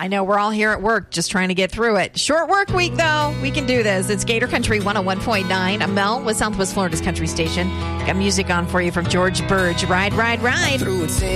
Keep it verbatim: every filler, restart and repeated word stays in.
I know we're all here at work just trying to get through it. Short work week, though. We can do this. It's Gator Country one oh one point nine. I'm Mel with Southwest Florida's Country Station. Got music on for you from George Burge. Ride, ride, ride.